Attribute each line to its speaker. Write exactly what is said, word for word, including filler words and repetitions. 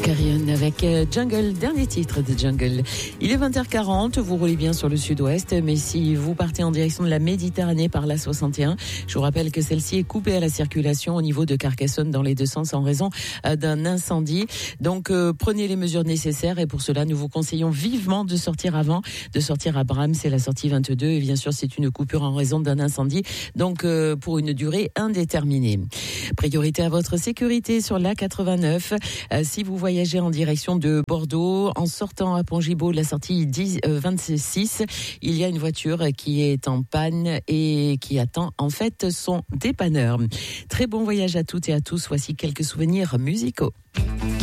Speaker 1: Carrion avec Jungle, dernier titre de Jungle. Il est vingt heures quarante, vous roulez bien sur le sud-ouest, mais si vous partez en direction de la Méditerranée par la soixante et un, je vous rappelle que celle-ci est coupée à la circulation au niveau de Carcassonne dans les deux sens en raison d'un incendie. Donc euh, prenez les mesures nécessaires et pour cela nous vous conseillons vivement de sortir avant, de sortir à Bram, c'est la sortie vingt-deux et bien sûr c'est une coupure en raison d'un incendie, donc euh, pour une durée indéterminée. Priorité à votre sécurité sur l'A quatre-vingt-neuf. Euh, si vous voyagez en direction de Bordeaux, en sortant à Pont-Gibaud, la sortie dix, euh, vingt-six, il y a une voiture qui est en panne et qui attend en fait son dépanneur. Très bon voyage à toutes et à tous. Voici quelques souvenirs musicaux.